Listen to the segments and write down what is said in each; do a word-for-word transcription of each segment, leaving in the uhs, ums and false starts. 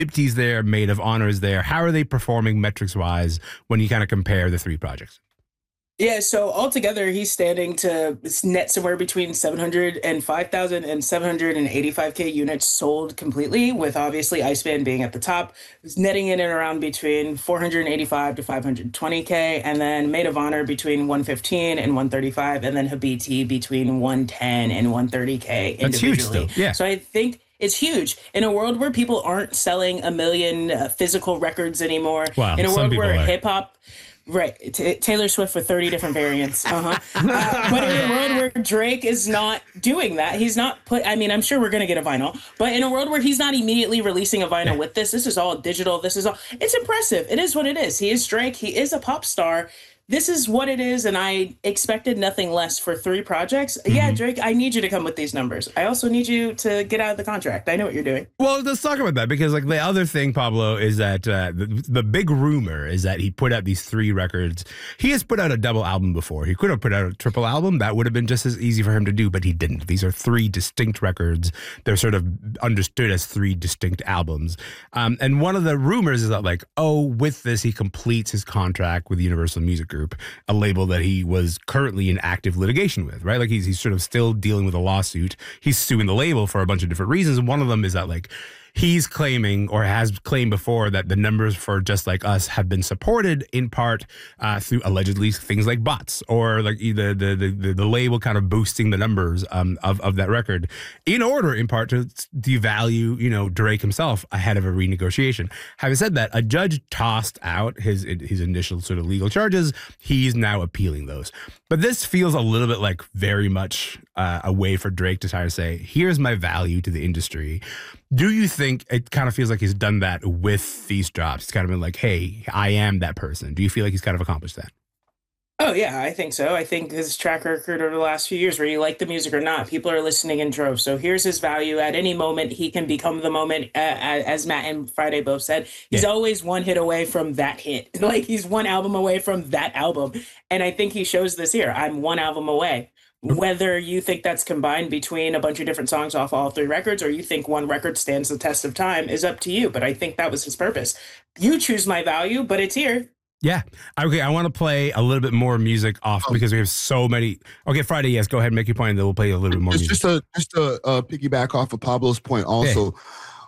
Habibti's there, Maid of Honor is there. How are they performing metrics wise when you kind of compare the three projects? Yeah, so altogether, he's standing to net somewhere between seven hundred five thousand and seven hundred eighty-five K units sold completely, with obviously Iceman being at the top. He's netting in and around between four hundred eighty-five to five hundred twenty K, and then Maid of Honor between one fifteen and one thirty-five, and then Habibti between one ten and one thirty K individually. That's huge still. Yeah. So I think it's huge in a world where people aren't selling a million uh, physical records anymore. Wow, in a world where are. hip hop. Right. T- Taylor Swift for thirty different variants. Uh-huh. Uh, but in a world where Drake is not doing that, he's not put, I mean, I'm sure we're going to get a vinyl, but in a world where he's not immediately releasing a vinyl with this, this is all digital. This is all, it's impressive. It is what it is. He is Drake. He is a pop star. This is what it is, and I expected nothing less for three projects. Mm-hmm. Yeah, Drake, I need you to come with these numbers. I also need you to get out of the contract. I know what you're doing. Well, let's talk about that, because like the other thing, Pablo, is that uh, the, the big rumor is that he put out these three records. He has put out a double album before. He could have put out a triple album. That would have been just as easy for him to do, but he didn't. These are three distinct records. They're sort of understood as three distinct albums. Um, and one of the rumors is that like, oh, with this, he completes his contract with Universal Music Group, a label that he was currently in active litigation with, right? Like he's he's sort of still dealing with a lawsuit. He's suing the label for a bunch of different reasons. And one of them is that like he's claiming, or has claimed before, that the numbers for Just Like Us have been supported in part uh, through allegedly things like bots, or like the the the, the label kind of boosting the numbers um, of of that record in order, in part, to devalue, you know, Drake himself ahead of a renegotiation. Having said that, a judge tossed out his his initial sort of legal charges. He's now appealing those. But this feels a little bit like very much uh, a way for Drake to try to say, here's my value to the industry. Do you think it kind of feels like he's done that with these drops? It's kind of been like, hey, I am that person. Do you feel like he's kind of accomplished that? Oh, yeah, I think so. I think his track record over the last few years, where you like the music or not, people are listening in droves. So here's his value. At any moment, he can become the moment, uh, as Matt and Friday both said. He's yeah. always one hit away from that hit. Like, he's one album away from that album. And I think he shows this here. I'm one album away. Whether you think that's combined between a bunch of different songs off all three records, or you think one record stands the test of time, is up to you. But I think that was his purpose. You choose my value, but it's here. Yeah. Okay, I want to play a little bit more music off um, because we have so many. Okay, Friday, yes, go ahead and make your point, and then we'll play a little bit more just, music. Just to, just to uh, piggyback off of Pablo's point also, yeah.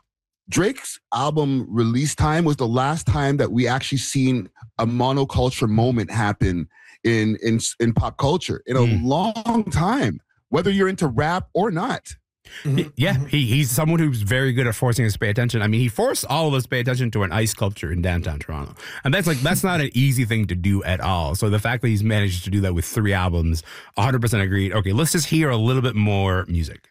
Drake's album release time was the last time that we actually seen a monoculture moment happen in in in pop culture in a mm. long time, whether you're into rap or not. Mm-hmm. Yeah, he he's someone who's very good at forcing us to pay attention. I mean, he forced all of us to pay attention to an ice sculpture in downtown Toronto. And that's like, that's not an easy thing to do at all. So the fact that he's managed to do that with three albums, one hundred percent agreed. Okay, let's just hear a little bit more music.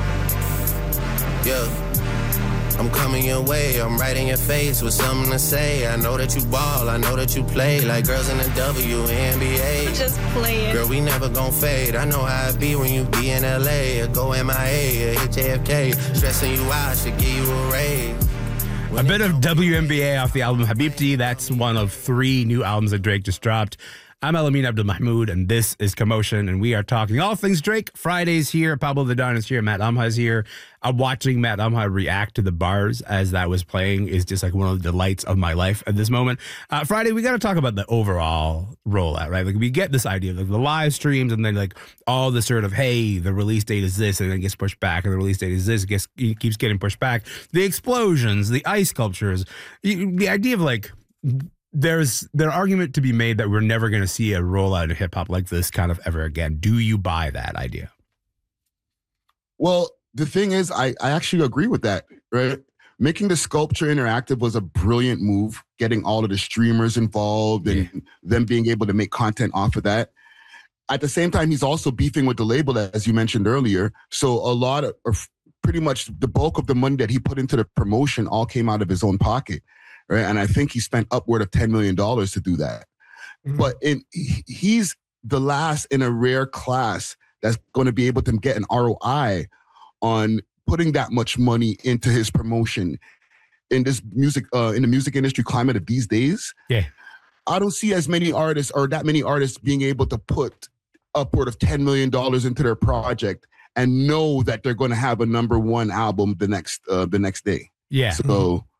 Yeah. I'm coming your way, I'm right in your face with something to say. I know that you ball, I know that you play like girls in the W N B A. Just playing. Girl, we never gon' fade. I know how it be when you be in L A or go M I A or hit J F K. Stressing you out should give you a raise. A bit of W N B A off the album Habibti. That's one of three new albums that Drake just dropped. I'm Elamin Abdelmahmoud, and this is Commotion, and we are talking all things Drake. Friday's here, Pablo the Don is here, Matt Amha is here. I'm watching Matt Amha react to the bars as that was playing is just like one of the delights of my life at this moment. Uh, Friday, we got to talk about the overall rollout, right? Like, we get this idea of like the live streams, and then like all the sort of, hey, the release date is this, and then it gets pushed back, and the release date is this, it gets, it keeps getting pushed back. The explosions, the ice sculptures, the idea of like, There's there's argument to be made that we're never going to see a rollout of hip hop like this kind of ever again. Do you buy that idea? Well, the thing is, I, I actually agree with that, right? Making the sculpture interactive was a brilliant move, getting all of the streamers involved and yeah. them being able to make content off of that. At the same time, he's also beefing with the label, as you mentioned earlier. So a lot of, or pretty much the bulk of the money that he put into the promotion all came out of his own pocket. Right. And I think he spent upward of ten million dollars to do that. Mm-hmm. But in, he's the last in a rare class that's going to be able to get an R O I on putting that much money into his promotion in this music, uh, in the music industry climate of these days. Yeah. I don't see as many artists or that many artists being able to put upward of ten million dollars into their project and know that they're going to have a number one album the next, uh, the next day. Yeah. So,